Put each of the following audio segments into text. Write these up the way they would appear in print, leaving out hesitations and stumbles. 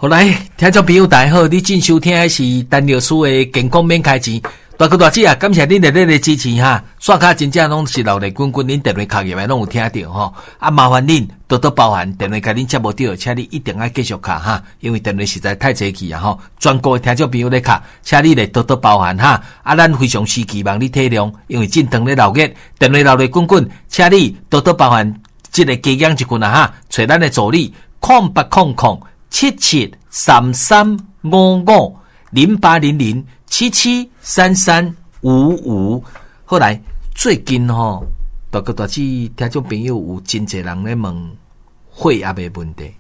好来，听众朋友大家好，你正收听的是陈老师的健康免开钱。大哥大姐啊，感谢恁热烈的支持哈！刷卡真正拢是老力滚滚，恁电话卡入来拢有听到吼。啊，麻烦恁多多包涵，电话甲恁接无到，请你一定要继续卡哈，因为电话实在太济气啊吼。全国的听众朋友咧卡，请你来多多包涵哈。啊，咱非常时期望你体谅，因为正当咧闹热，电话闹力滚滚，请你多多包涵。这个加减一群啊哈，找咱的助理08007733550800773355。后来最近吼，大哥大姐听众朋友有真侪人咧问血压的问题，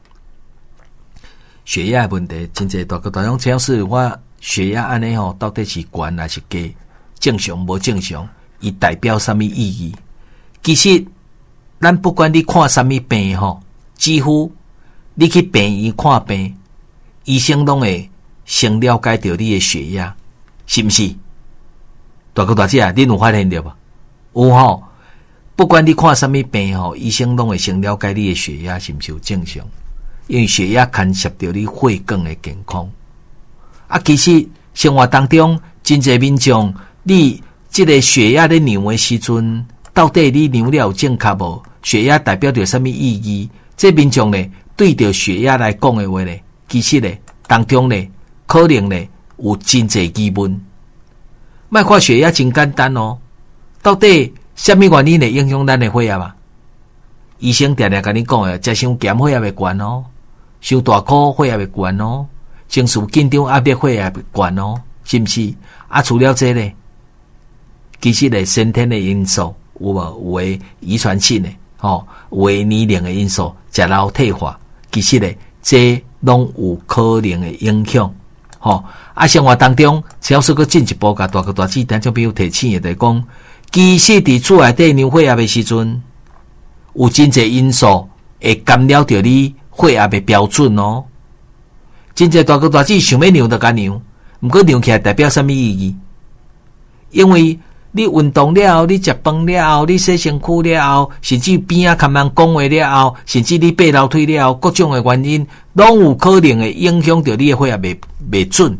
血压的问题真侪大哥大姐，只要是我血压安尼吼，到底是高还是低？正常无正常？伊代表什么意义？其实。咱不管你看什么病吼，几乎你去病院看病，医生拢会先了解到你的血压，是不是？大哥大姐啊，恁有发现到无？有吼，不管你看什么病吼，医生拢会先了解你的血压是不是有正常，因为血压牵涉到你血管的健康。啊，其实生活当中真侪民众，你这个血压咧量的时阵，到底你量了有正确无？血压代表着什么意义？这民众呢，对着血压来讲的话呢，其实呢，当中呢，可能呢有真侪疑问。莫看血压真简单哦，到底什么原因会影响咱的血压啊？医生常常跟你讲的，食伤咸血压会悬哦，伤大苦血压会悬哦，情绪紧张压力血压会悬哦，是不是？啊，除了这呢，其实呢，先天的因素有无？有诶遗传性的。有的年龄的因素，食老退化，其实呢，这拢有可能的影响。生活当中，只要是个进一步，甲大哥大姐听众朋友提醒的，就是讲，其实伫厝内底量血压的时阵，有真侪因素会干扰着你血压的标准哦。真侪大哥大姐想要量就甲量，毋过量起来代表什么意义？因为你运动了后，你食饭了后，你洗身躯了后，甚至边啊看人讲话了后，甚至你爬楼梯了后，各种的原因，拢有可能会影响到你的血压袂准。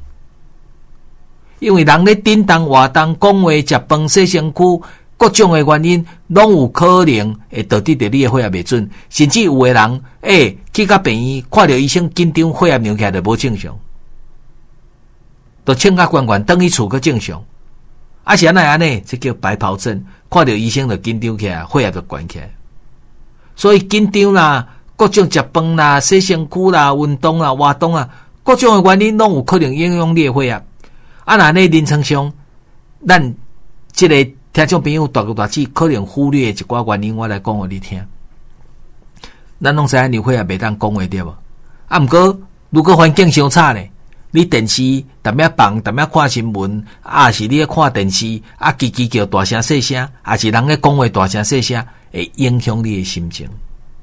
因为人咧振动、活动、讲话、食饭、洗身躯，各种的原因，拢有可能会导致到你的血压袂准。甚至有的人，去到病院看到医生紧张，血压量起来就无正常，就请假关关，等去厝个正常。啊是安尼，这叫白袍症。看到医生就紧张起来，血压就悬起来。所以紧张啦，各种食饭啦、洗身躯啦、运动啦、活动啦，各种的原因拢有可能影响你的血压。啊，那呢临床上，咱这个听众朋友大哥大姐可能忽略一寡原因，我来讲互你听。咱拢知影你血压袂当讲话对无？啊，毋过如果环境伤差咧。你电视踮遐放，踮遐看新闻，啊是你咧看电视，啊叽叽叫大声细声，啊是人咧讲话大声细声，会影响你的心情。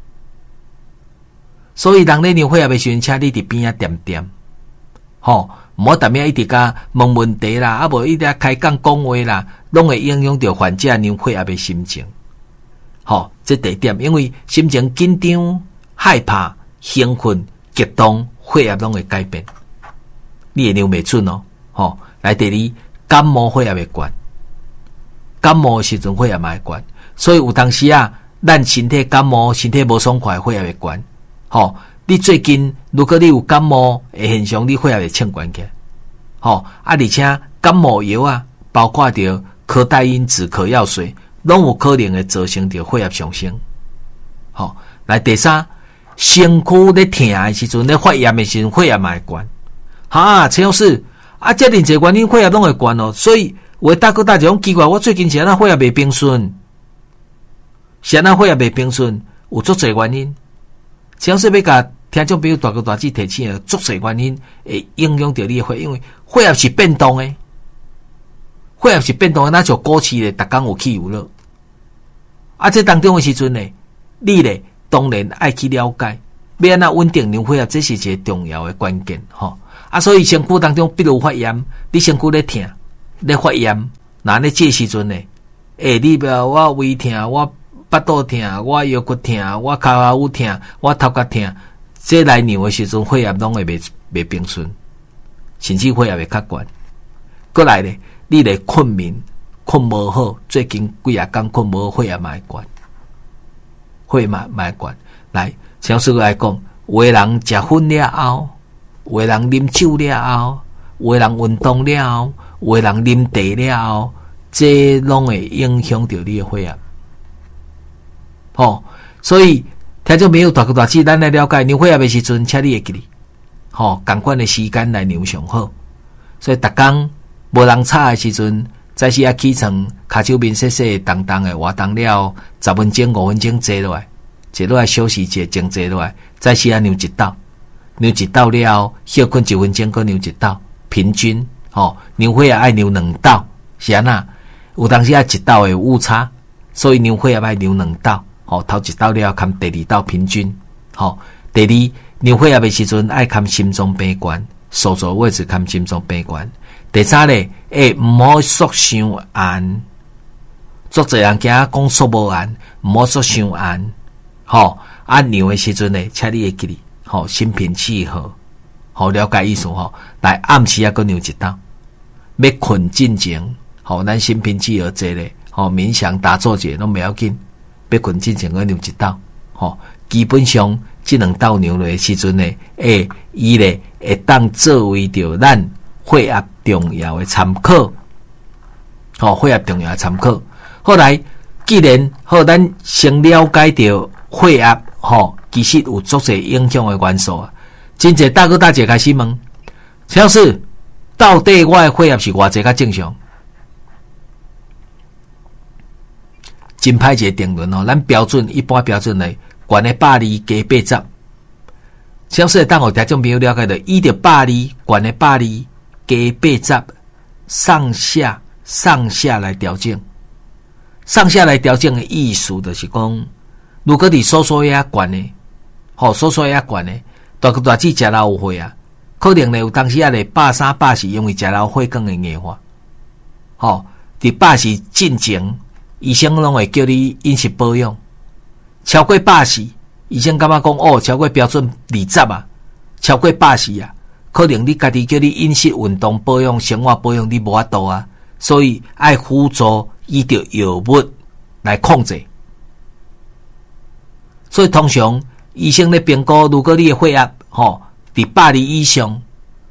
所以人咧量血压的时阵，请你伫边仔点点，毋好踮遐一直甲问问题啦，啊无一直开讲讲话啦，拢会影响到患者量血压的心情。这第一点，因为心情紧张、害怕、兴奋、激动，血压拢会改变。你会量袂准哦，来第二，感冒血压会悬，感冒的时阵血压嘛会悬，所以有当时啊，咱身体感冒、身体无爽快，血压会悬。你最近如果你有感冒的现象，你血压会冲悬起来。而且感冒药啊，包括着可待因止咳药水，拢有可能会造成着血压上升。来第三，身躯咧疼的时阵，咧发炎的时阵，血压嘛会悬。陈老师啊，这认侪原因血压拢会悬哦，所以有大哥大姐讲奇怪，我最近是安那血压袂平顺，是安那血压袂平顺，有足侪原因。陈老师要甲听众朋友大哥大姐提醒足侪原因会影响到你的血，因为血压是变动的，血压是变动的，那就股市咧，逐工有起有落。这当中的时阵呢，你咧当然爱去了解，要安那稳定量血压，这是一个重要的关键所以身躯当中比如发炎，你身躯咧疼咧发炎，那咧这时阵呢，你我胃疼，我腹肚疼，我腰骨疼，我脚后疼，我头壳疼， 这来尿的时阵，血压拢会袂平顺，甚至血压会较悬。过来咧，你咧困眠困无好，最近几啊天困无好，血压嘛会悬，血压嘛会悬。来，像说来讲，有的人食薰了后，有的人啉酒了后，有的人运动了后，有的人啉茶了后，这拢会影响到你的血压。所以听众朋友大哥大姐，咱来了解量血压的时阵，请你会记哩，同款的时间来量上好。所以逐工无人吵的时阵，早时起床，骹手面洗洗，动动的活动了，10分钟、5分钟坐落来，坐落来休息者，静坐落来，早时量一道，量一道了，休困1分钟，搁量一道，平均量血压爱量2道，是安那？有当时一道会有误差，所以量血压爱量2道。头一道了，看第二道平均。第二，量血压的时阵爱看心脏病悬，手肘位置看心脏病悬。第三咧，唔好缩伤硬。作者人家讲缩无硬，唔好缩伤硬。量的时阵咧，请你会记哩。心平气和，了解意思来暗时啊，搁量一道。要困进前，咱心平气和坐咧，冥想打坐者拢袂要紧。要困之前，我量一道，基本上这2道量落的时阵呢，伊咧会当作为着咱血压重要的参考，血压重要的参考。后来既然咱先了解到血压，其实有足侪影响的元素啊。真侪大哥大姐开始问，陈老师，到底我的血压是偌济较正常？真歹一个定论咱标准一般标准来，悬的120加80。小说当我听众朋友了解到，伊着120，悬的120加80，上下来调整。上下来调整的意思就是讲，如果你收压悬的，收压悬的，大哥大姐食老有血啊，可能咧有当时啊咧83、84，因为食老血管的硬化。伫80进前。医生拢会叫你饮食保养，超过80，医生感觉讲超过标准20啊，超过80啊，可能你家己叫你饮食、运动、保养、生活保养，你无法度啊，所以爱辅助依着药物来控制。所以通常医生咧评估，如果你的血压伫120以上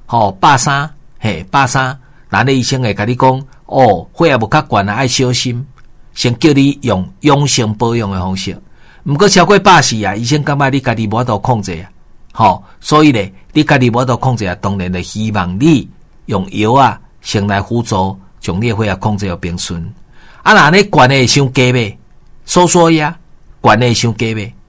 ，83，那咧医生会甲你讲，血压无较悬啊，爱小心。先叫你用养生保养的方式，毋过超过80啊，医生感觉你家己无法度控制啊，所以咧，你家己无法度控制啊，当然就希望你用药啊，先来辅助，将你的血压控制到平顺。若你悬的伤低呗，收压悬的伤低呗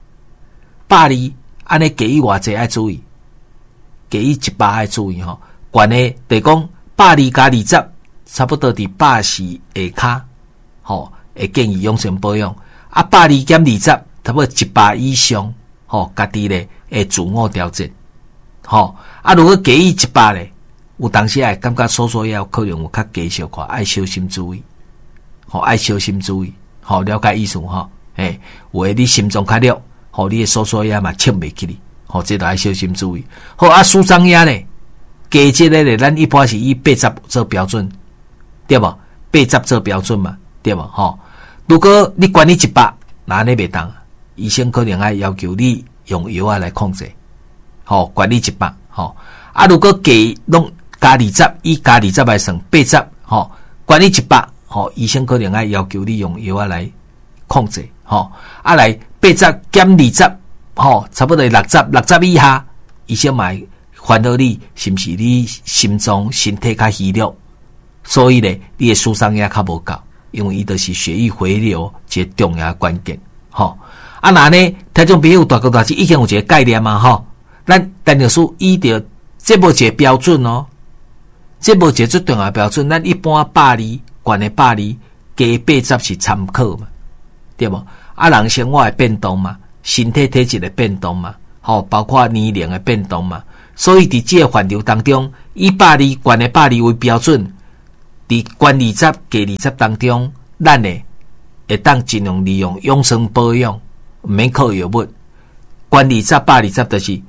，82安尼加以偌济爱注意，加以100爱注意悬的就讲82加20，差不多伫80下骹，会建议养生保养，82减20，差不多100以上，家己咧会自我调整，如果加以100咧，有当时会感觉收压可能有较低小可，爱小心注意，爱小心注意，了解意思有诶你心脏较弱，你诶收压嘛称袂起哩，这都爱小心注意。舒张压咧，加这个咧，咱一般是以80做标准，对无？80做标准嘛。对无如果你管理100，那你袂当，医生可能爱要求你用药来控制，管理100，如果拢加20，以加20来算80，管理100，医生可能爱要求你用药来控制，来80减20，差不多60以下，医生嘛烦恼你是毋是你心脏身体较虚弱，所以咧你的舒张压较无够。因为伊就是血液回流一个重要的关键，那呢，听众朋友大哥大姐已经有一个概念嘛，咱陈老师依着这无一个标准这无一个最重要的标准，咱一般82悬的82加80是参考嘛，对无？人生活的变动嘛，身体体质的变动嘛，包括年龄的变动嘛，所以伫这个范畴当中，以82悬的82为标准。伫悬20加20当中，咱会当尽量利用养生保养，毋免靠药物。悬20、80就是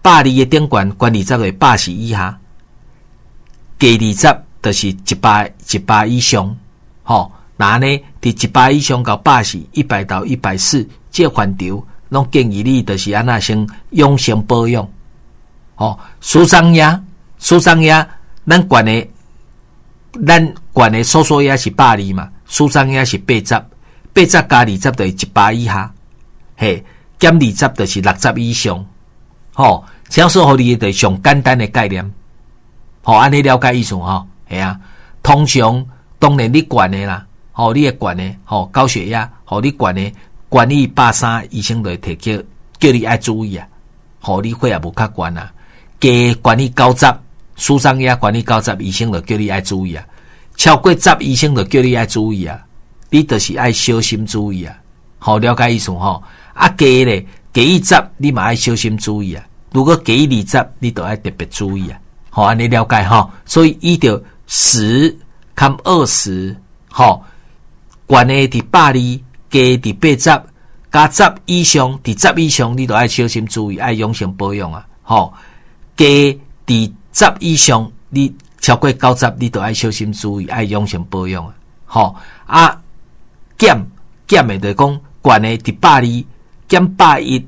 120的顶悬，悬20的80以下，加20就是100以上。吼，那呢，伫100以上到80、100到140，这范畴拢建议你就是安那先养生保养。吼，舒张压，咱悬的收缩压是120嘛，舒张压是80加20就是100以下，嘿，减20就是60以上。吼，这样说互你的上简单的概念。吼，安尼了解意思吼，系啊。通常当然你悬的啦，吼，你的悬的，吼，高血压，吼，你悬的，悬你130医生就会提叫你爱注意啊。吼，你血压无较悬啊，加悬你90，舒张压悬你90，医生就叫你爱注意啊。超过10，医生就叫你爱注意啊。你就是爱小心注意啊。吼，了解意思吼。啊，加咧，加10，你嘛爱小心注意啊。如果加20，你就爱特别注意啊。吼，安尼了解吼。所以伊就10减20，吼，悬的伫120，加伫80，加10以上，伫10以上，你就爱小心注意，爱养生保养啊。吼，加伫10以上，你超过90，你就爱小心注意，爱养生保养啊。吼，啊，减的就讲悬的伫120，减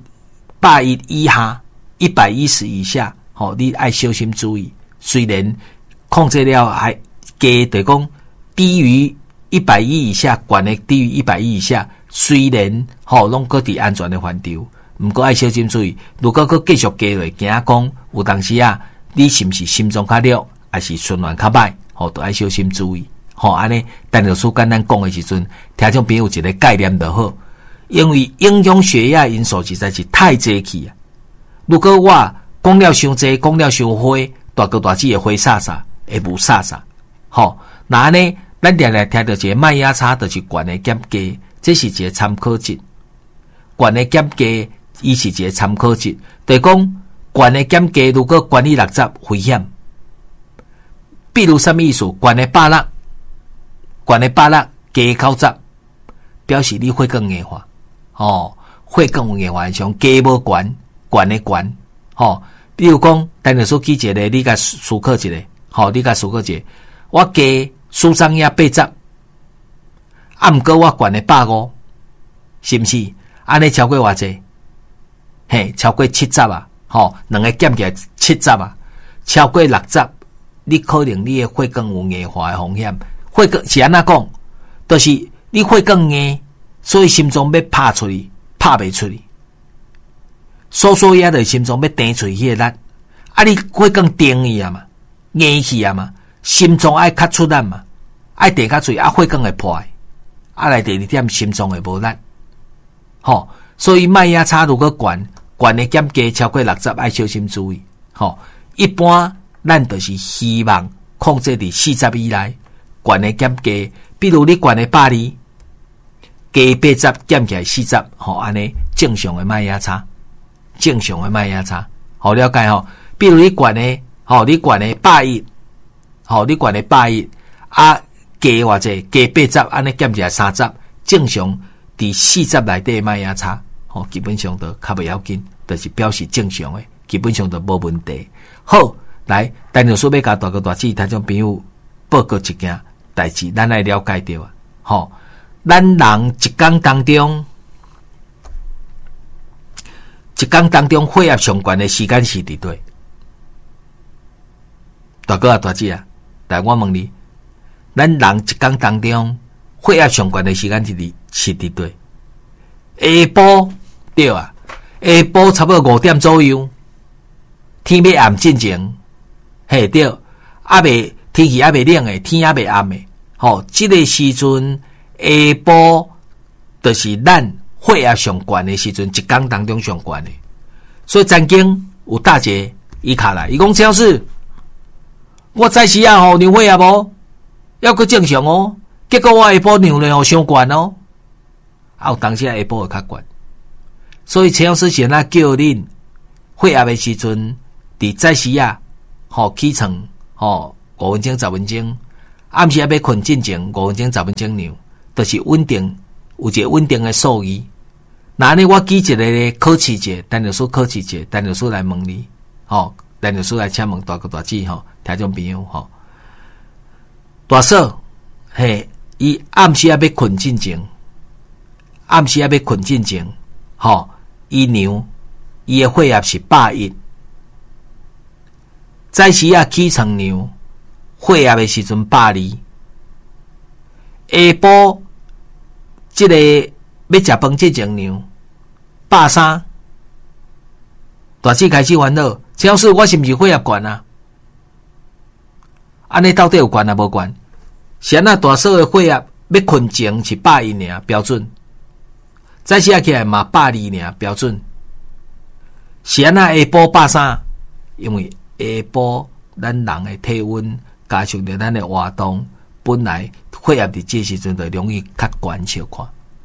110以下，110以下，吼，你爱小心注意。虽然控制了还加就讲低于110以下，悬的低于110以下，虽然吼拢搁伫安全的范畴，毋过爱小心注意。如果搁继续加落，惊讲有当时啊，你是毋是心脏较弱，还是循环较歹，吼，都爱小心注意。吼，安尼，陈老师简单讲的时阵，听众朋友有一个概念就好。因为影响血压因素实在是太济去啊！如果我讲了伤济，讲了伤花，大哥大姐会花洒会无洒洒。吼，那呢，咱常常听到一个麦芽差，就是悬的减价，这是一个参考值。悬的减价，伊是一个参考值，就是讲悬的减价，如果悬你60危险。比如什么意思？悬的160，悬的160加90，表示你血管硬化。哦，血管有硬化现象，加无悬，悬的悬。吼，比如讲，陈老师举一个，你甲思考一个，吼，你甲思考一个，我加舒张压80，啊，毋过我悬的150，是毋是？安尼超过偌济？嘿，超过70啊，吼，两个减起来70啊，超过60，你可能你的血管有硬化的风险。血管是安怎讲？就是你血管硬。所以心脏要拍出去，拍袂出去。收缩压的心脏要顶出去迄个力，啊，你血管顶去啊嘛，硬去啊嘛，心脏爱较出力嘛，爱顶较出去，啊，血管会破的，啊，来第二点，心脏会无力。吼，所以麦芽差如果悬的减价超过60，爱小心注意。吼，一般咱就是希望控制伫40以内，悬的减价，比如你悬的120。加80减起来40，吼，安尼正常的麦芽差，正常的麦芽差，好了解吼。比如你悬的，吼，你悬的110，吼，你悬的110，啊，加偌济，加80，安尼减起来30，正常伫40内底的麦芽差，吼，基本上都较袂要紧，就是表示正常的，基本上都无问题。好，来，陈老师要甲大哥大姐听众朋友报告一件代志，咱来了解到啊，吼。咱人一天当中血压上悬的时间是伫对？大哥啊，大姐啊，来我问你，咱人一天当中血压上悬的时间是伫对？下晡对啊，下晡差不多5点左右，天要暗进前，嘿对，还未天气还未冷诶，天还未暗诶，吼，这个时阵。下晡就是咱血压上悬的时阵，一天当中上悬的。所以曾经有大姐伊卡来，伊讲陈老师，我早时啊吼量血压无，要搁正常哦。结果我下晡量了吼伤悬哦，啊有当时下晡会较悬。所以陈老师现在叫恁血压的时阵，伫早时啊吼起床吼5分钟10分钟，暗时要困进前5分钟10分钟量。就是稳定，有一个稳定的数字。那呢，我举一个咧考试者，陈老师考试者，陈老师来问你， 咱就来请问大哥大姐听众朋友大嫂伊暗时要困进前，伊娘伊的血压是110，早时起床娘血压的时阵120，下晡即个要食饭之前娘130，大姐开始烦恼，陈老师我是毋是血压悬啊？安尼到底有悬啊无悬？是安那大嫂的血压要困前是110尔标准，早时起来嘛120尔标准。是安那下晡130，因为下晡咱人的体温加上着咱的活动，本来血压伫这时阵就容易较悬小看，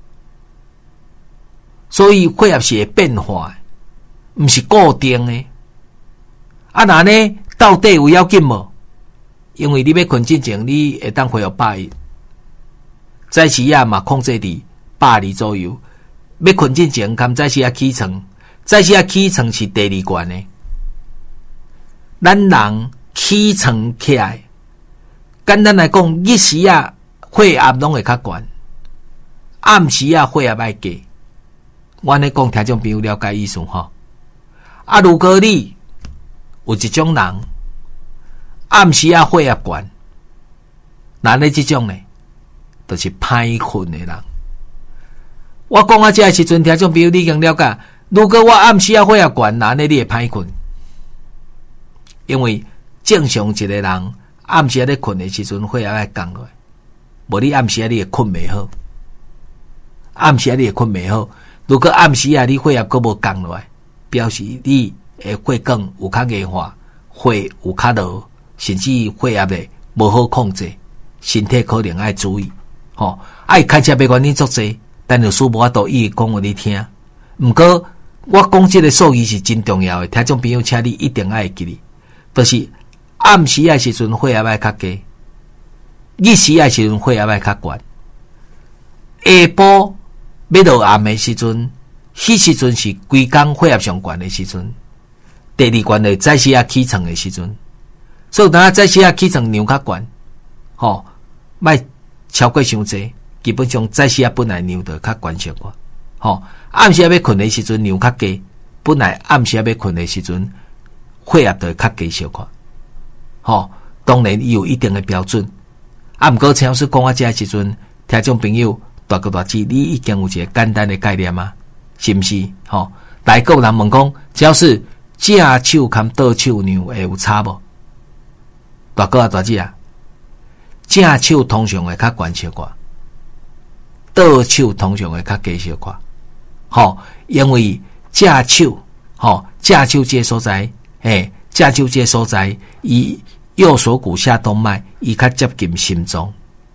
所以血压是会变化的，毋是固定的。那呢到底有要紧无？因为你要困之前，你会当恢复110，早时嘛控制伫120左右。要困之前，含早时起床，早时起床是第2关的。咱人起床起来，简单来讲，日时血压拢会较悬，暗时血压爱低。我安尼讲，听众朋友了解意思如果你有一种人，暗时血压悬，那你这种呢，就是歹困的人。我讲这时阵，听众朋友你已经了解，如果我暗时血压悬，那你会歹困，因为正常一个人暗时咧困的时阵，血压爱降落来，无你暗时你会困袂好，你会困袂好。如果暗时你血压佫无降落来，表示你的血管有较硬化，血有较落，甚至血压咧无好控制，身体可能爱注意。爱开车的原因足济，但有书无法度一一讲互你听。毋过我讲这个数字是真重要的，听众朋友，请你一定爱记哩，就是暗时的时阵血压爱较低，日时的时阵血压爱较悬。下晡要落暗的时阵，迄时阵是规工血压上悬的时阵。第2关的早时起床的时阵，所以当早时起床量较悬，莫超过伤济。基本上早时本来量就较悬小可，暗时要困的时阵量较低，本来暗时要困的时阵血压就较低小可。当然伊有一定的标准。毋过陈老师讲这时阵，听众朋友大哥大姐，你已经有一个简单的概念吗？是毋是？来个人问讲，只要是正手含倒手量会有差无？大哥大姐正手通常会较悬小可，倒手通常会较低小可。因为正手这个所在，正手这个所在，伊右锁骨下动脉伊较接近心脏。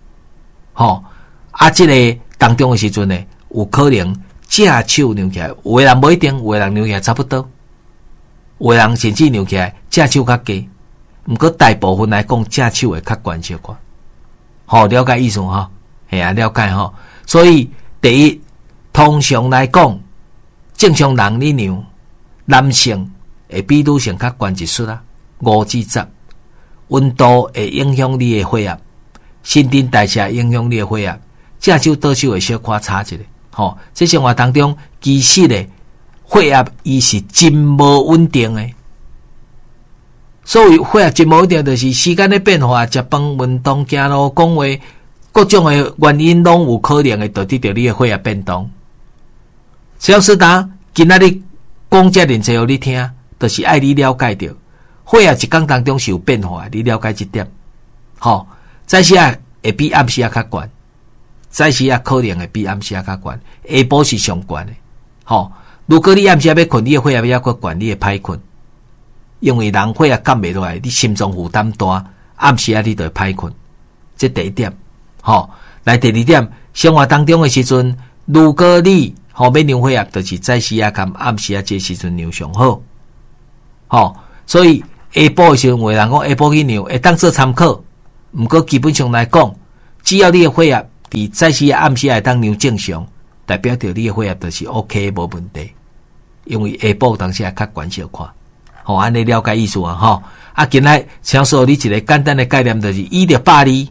这个当中的时阵呢，有可能正手量起来，有的人不一定，有的人量起来差不多，有的人甚至量起来正手较低。毋过大部分来讲，正手会较悬小可。了解意思了解所以第一，通常来讲，正常人你量，男性会比女性较悬一chút5至10，温度会影响你的血压，新陈代谢影响你的血压，正手倒手会小可差一下。这生活当中，其实的血压伊是真无稳定的。所以血压真无稳定，就是时间的变化，食饭、运动、走路、讲话，各种的原因拢有可能会导致到你的血压变动。小师达今仔日讲这认真互你听，就是爱你了解到血压一天当中是有变化，你了解这点。早时会比暗时较悬，早时可能会比暗时较悬，下晡是上悬的。如果你暗时要困，你的血压要较悬，你会歹困，因为人血压降袂落来，你心脏负担大，暗时你就会歹困。这第一点。来第二点，生活当中的时阵，如果你要量血压，就是早时跟暗时这时阵量上好。所以下晡的时阵，有人讲下晡去量，会当做参考。毋过基本上来讲，只要你的血压伫早时暗时会当量正常，代表着你的血压就是 OK 无问题。因为下晡当时较悬小可。 安尼了解意思啊吼。啊，今仔请说你一个简单的概念，就是伊着百里，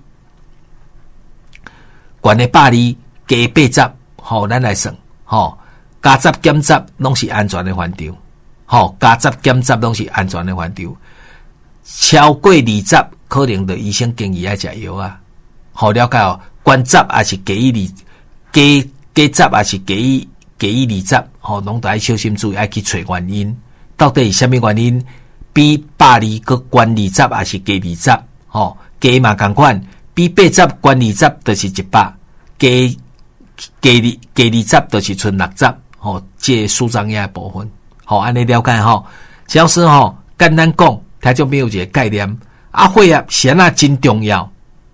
悬的百里加80，吼，咱来算，吼，加10减10拢是安全的范畴，吼，加10减10拢是安全的范畴。超过20，可能着医生建议爱食药啊。好了解哦，悬10还是加以10还是加以20，吼，拢得爱小心注意，爱去找原因，到底是啥物原因？比80个悬20还是加20？吼，加嘛同款，比80悬20就是100，加20就是剩60，吼，这数张页部分，吼，安尼了解吼。只要是吼，简单讲，听众朋友一个概念，啊，血压是安那真重要。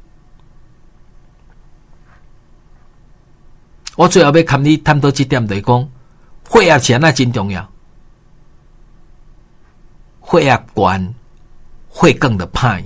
我最后要跟你探讨这点，就是讲血压是安那真重要。血压悬，血管就歹，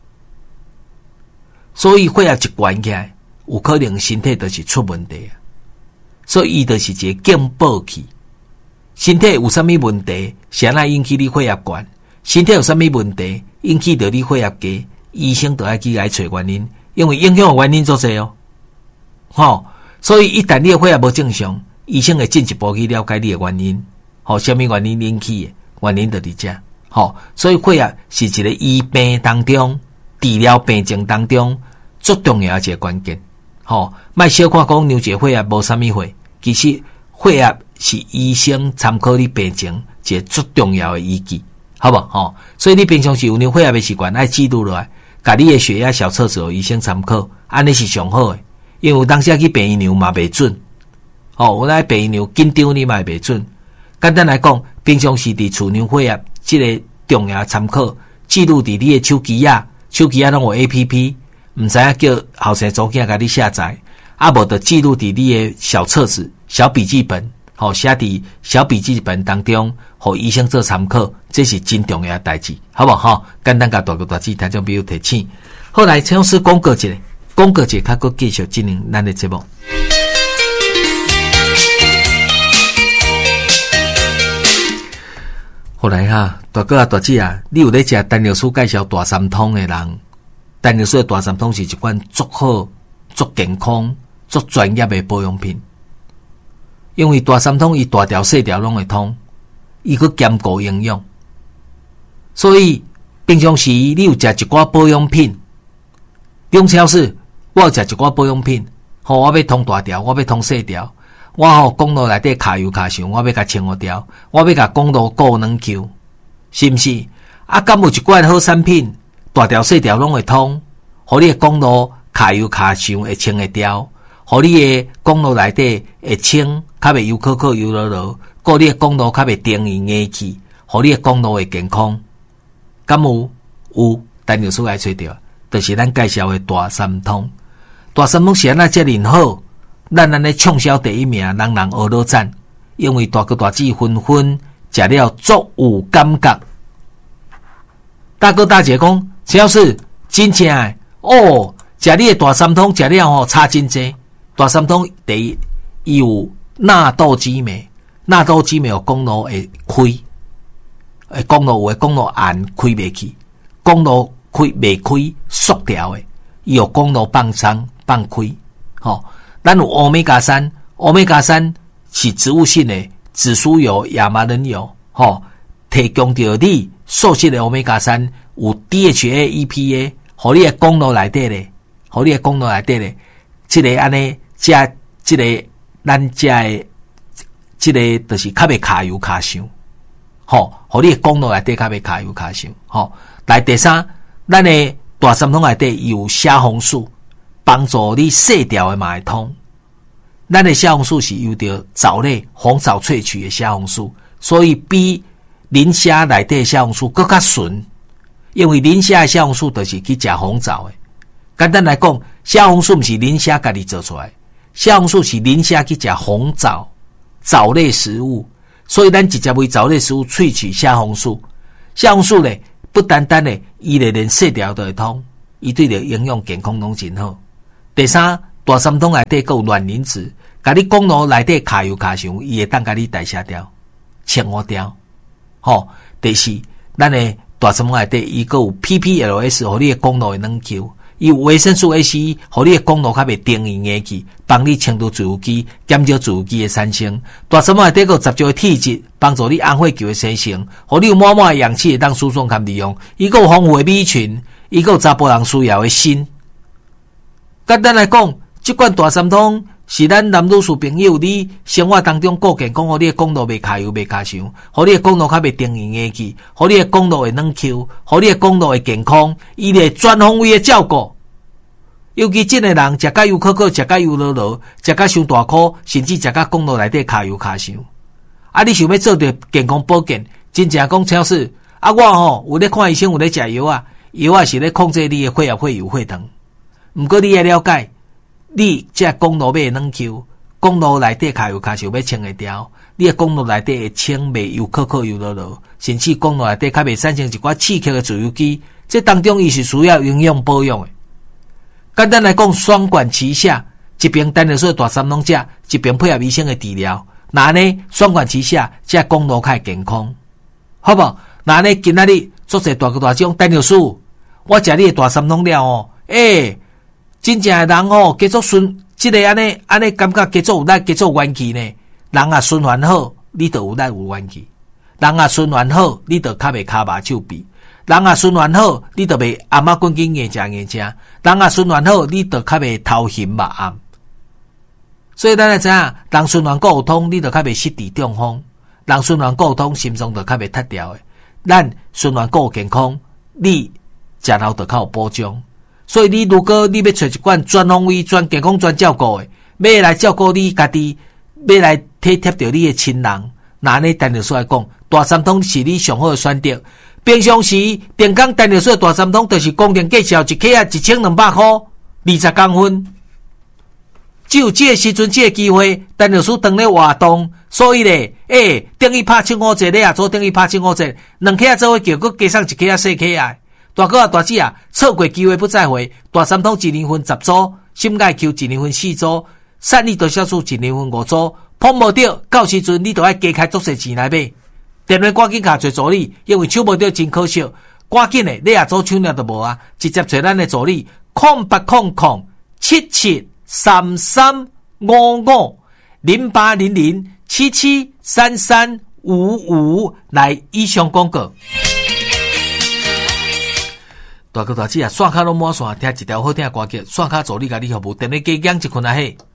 所以血压一悬起来，有可能身体就是出问题啊。所以伊就是一个警报器，身体有啥物问题，是安那引起你血压悬；身体有啥物问题，引起到你血压低，医生就要去来找原因，因为影响的原因做侪哦，吼。所以一旦你的血压无正常，医生会进一步去了解你的原因，吼，啥物原因引起的，原因就伫遮。吼，所以血压是一个医病当中、治疗病症当中最重要的一个关键。吼，莫小看讲牛姐血压无啥物血，其实血压是医生参考你病情一个最重要的依据，好不？吼，所以你平常时有牛血压的习惯，爱记录落来，甲你的血压小册子，医生参考，安尼是上好的。因为有当时去病院量嘛袂准，吼，有来病院量紧张你嘛袂准。简单来讲，平常时伫厝量血压。这个重要参考记录伫你的手机啊拢有 APP， 唔知影叫后生祖囝甲你下载，啊无就记录伫你的小册子、小笔记本，吼，写伫小笔记本当中，互医生做参考，这是真重要的代志，好不好？简单甲大个大字，听众朋友提醒。后来请老师广告一下，较佫继续进行咱的节目。后来哈，大哥啊、大姐啊，你有咧食陈老师介绍大三通的人？陈老师的大三通是一款足好、足健康、足专业的保养品。因为大三通伊大条细条拢会通，伊佫兼顾营养，所以平常时你有食一寡保养品，中超市我有食一寡保养品，吼，我要通大条，我要通细条。我吼公路内底卡油卡上，我要甲清互掉，我要甲公路过软球，是毋是？啊，敢有一罐好产品，大条细条拢会通，互你的公路卡油卡上会清会掉，互你的公路内底会清，较袂油扣油落落，过你的公路较袂定伊硬去，互你的公路会健康。敢有？有，陈律师来找着，就是咱介绍的大三通。大三通是安那遮尔好？咱安尼畅销第一名，人人学到赞，因为大哥大姐纷纷食了足有感觉。大哥大姐讲，只要是真正的哦，食你的大三通食了吼差真济。大三通第一，伊有纳豆激酶，纳豆激酶有公路会开，公路有的公路硬开袂去，公路开袂开缩条的，伊有公路放松放开，吼。咱有欧米伽3，欧米伽3是植物性的紫苏油、亚麻仁油，吼，提供着你素食的欧米伽3，有 DHA、EPA， 互你的公路内底咧，互你的公路内底咧，这个安尼，这个咱这的，这个就是较袂卡油卡伤，吼，互你的公路内底较袂卡油卡伤，吼。来第三，咱的大三通内底有虾红素。帮助你细条的嘛会通，咱的虾红素是由着藻类红藻萃取的虾红素，所以比磷虾内底的虾红素更较纯。因为磷虾的虾红素就是去食红藻的。简单来讲，虾红素不是磷虾家己做出来，虾红素是磷虾去食红藻藻类食物，所以咱直接为藻类食物萃取虾红素。虾红素呢，不单单呢，伊连细条都会通，伊对着营养健康拢真好。第三，大三通内底还有卵磷脂，甲你公路内底卡油卡上，伊会当甲你代谢掉、清活掉。吼，第四， 咱的大肠内底伊个有 PPLS， 互你的公路会软 Q。伊有维生素 A、C， 互你的公路较袂定硬硬去，帮你清除自由基，减少自由基的产生。大肠内底个10种的体质，帮助你安血球的生成，互你有满满的氧气会当输送含利用。伊个有丰富的米群，伊个有查甫人需要的锌。简单来讲，即罐大三通是咱男女士朋友你生活当中顾健康，互你的公路袂卡油袂卡伤，互你的公路较袂定硬硬去，互你的公路会软 Q， 互你的公路会健康，伊会全方位的照顾。尤其这个人食甲油可可，食甲油落落，食甲伤大颗，甚至食甲公路内底卡油卡伤。啊，你想要做着健康保健，真正讲超市啊，我有咧看医生，有咧食药啊，药啊是咧控制你的血压、血油、血糖。毋过你要了解，你这公路要软 Q， 公路内底卡油卡伤要清会掉，你的公路内底会清袂油可可油落落，甚至公路内底较袂产生一寡刺激的自由基，这当中伊是需要营养保养的。简单来讲，双管齐下，一边单尿素大三拢食，一边配合医生的治疗，那呢双管齐下，这公路较健康，好不好？那呢今仔日做些大种单尿素，我食你的大三拢了真正的人加做这个安尼感觉加做有力，加做元气呢。人啊循环好，你就有力有元气；人啊循环好，你就较袂骹麻手臂。人啊循环好，你就袂暗仔滚紧硬食；人啊循环好，你就较袂头晕目暗。所以咱来知影，人循环够有通，你就较袂失智中风；人循环够有通，心脏就较袂塌掉的。咱循环够健康，你食后就较有保障。所以你如果你要找一罐全方位、全健康、全照顾的，要来照顾你家己，要来体贴着你的亲人，那呢单尿素来讲，大三通是你上好的选择。平常时电工单尿素大三通就是公定价销一克啊1200块，20公分。只有这个时阵这个机会，单尿素当咧活动，所以咧，等于拍7-5折，你也做等于拍7-5折，2克做伙叫佮加上1克4克啊。大哥啊大姐啊，错过机会不再回。大三通1年份10组，心钙 Q 1年份4组，散利多酵素1年份5组，碰无到，到时阵你就要加开足些钱来买。电话赶紧卡找助理，因为抢无到真可惜。赶紧的，你也做抢了都无啊，直接找咱的助理08007733550800773355来以上广告。大哥大姐啊，线卡拢满线，听一条好听的歌曲，线卡助理甲你服务，电话加减一困啊嘿。